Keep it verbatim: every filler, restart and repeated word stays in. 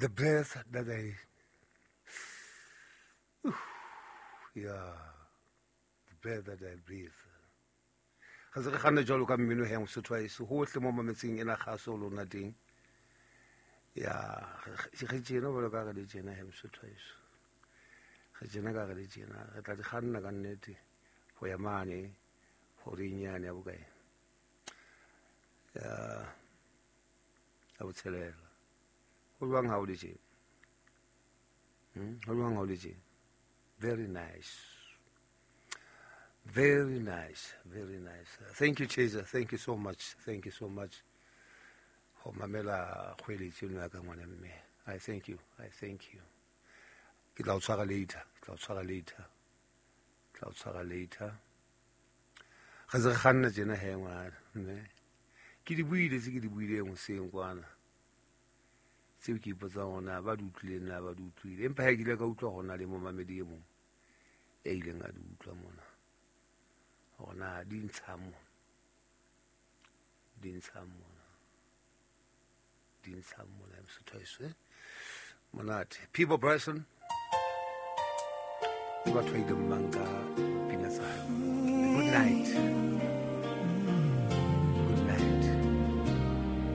the breath that I, yeah, the breath that I breathe. Ga se re gane jalo ka mmino heng Sotho a se ho tle mo mametseng ena ga so lona teng. Ya, se ge tsena ba ka ga le tsena heng Sotho a se. Ga tsena ka ga le tsena, re tla di ganna ka nnete go ya mane go re nyane ya bokae. Ya, a botshelela. Go bang ha o le tsena. Hm, go bang ha o le tsena. Very nice. Very nice, very nice. Uh, thank you, Chaser. Thank you so much. Thank you so much. Oh, Mamela, I thank you. I thank you. Get out Sarah later. Get out Sarah later. Get out Sarah later. Kazakhan Jena Hemad. Get the weed is get the weed and say one. So keep us on never do clean, never do clean. Empire go to honor the Mama Medium. Ailing at Utlamona. Oh, na din samo, din samo, din samo. I'm so tired. Monat people person. You got to the manga. Good night.